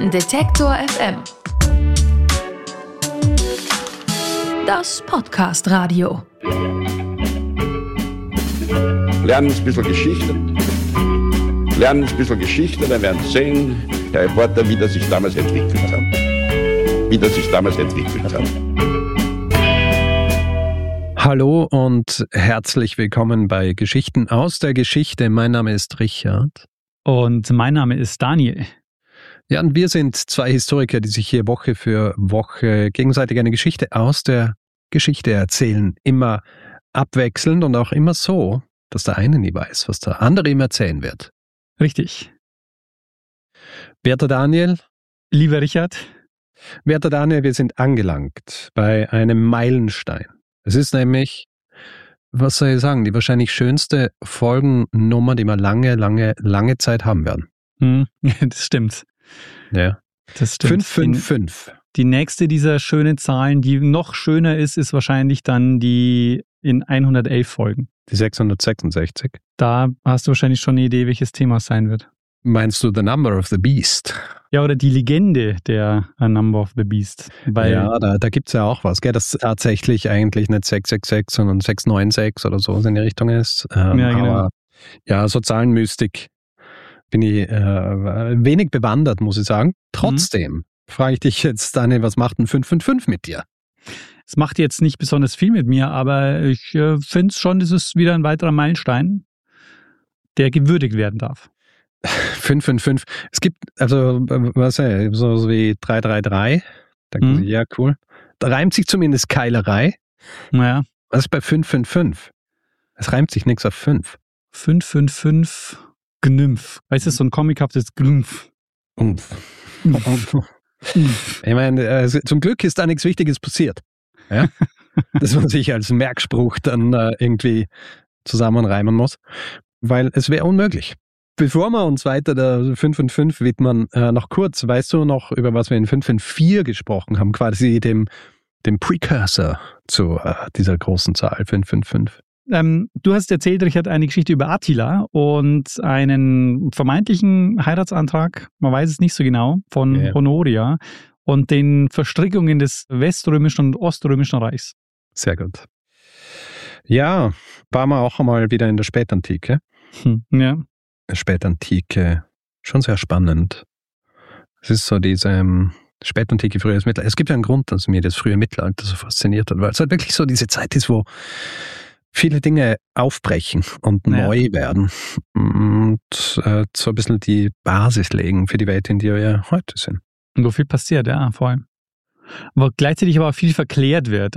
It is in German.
Detektor FM. Das Podcast-Radio. Lernen ein bisschen Geschichte. Dann werden Sie sehen, der Reporter, wie das sich damals entwickelt hat. Hallo und herzlich willkommen bei Geschichten aus der Geschichte. Mein Name ist Richard. Und mein Name ist Daniel. Ja, und wir sind zwei Historiker, die sich hier Woche für Woche gegenseitig eine Geschichte aus der Geschichte erzählen. Immer abwechselnd und auch immer so, dass der eine nie weiß, was der andere ihm erzählen wird. Richtig. Werter Daniel. Lieber Richard. Werter Daniel, wir sind angelangt bei einem Meilenstein. Es ist nämlich, was soll ich sagen, die wahrscheinlich schönste Folgennummer, die wir lange Zeit haben werden. Das stimmt. Ja. Das stimmt. 555. Die nächste dieser schönen Zahlen, die noch schöner ist wahrscheinlich dann die in 111 Folgen. Die 666. Da hast du wahrscheinlich schon eine Idee, welches Thema es sein wird. Meinst du The Number of the Beast? Ja, oder die Legende der A Number of the Beast. Weil ja, da gibt es ja auch was, gell, dass tatsächlich eigentlich nicht 666, sondern 696 oder so in die Richtung ist. Ja, genau. Aber ja, so Zahlenmystik bin ich wenig bewandert, muss ich sagen. Trotzdem frage ich dich jetzt, Daniel, was macht ein 555 mit dir? Es macht jetzt nicht besonders viel mit mir, aber ich finde es schon, das ist wieder ein weiterer Meilenstein, der gewürdigt werden darf. 555. Es gibt, also, was so wie 333. Da denke ich, ja, cool. Da reimt sich zumindest Keilerei. Naja. Was ist bei 555? Es reimt sich nichts auf 5. 555 Gnümpf. Weißt du, so ein comichaftes Gnümpf. Ich meine, zum Glück ist da nichts Wichtiges passiert. Ja? Dass man sich als Merkspruch dann irgendwie zusammenreimen muss. Weil es wäre unmöglich. Bevor wir uns weiter der 555 widmen, noch kurz, weißt du noch, über was wir in 554 gesprochen haben? Quasi dem Precursor zu dieser großen Zahl 555. Du hast erzählt, Richard, eine Geschichte über Attila und einen vermeintlichen Heiratsantrag, man weiß es nicht so genau, von Honoria und den Verstrickungen des Weströmischen und Oströmischen Reichs. Sehr gut. Ja, waren wir auch einmal wieder in der Spätantike. Ja. Spätantike, schon sehr spannend. Es ist so diese Spätantike, frühes Mittelalter. Es gibt ja einen Grund, dass mir das frühe Mittelalter so fasziniert hat, weil es halt wirklich so diese Zeit ist, wo viele Dinge aufbrechen und neu werden und so ein bisschen die Basis legen für die Welt, in der wir heute sind. Und wo viel passiert, ja, vor allem. Aber gleichzeitig aber auch viel verklärt wird.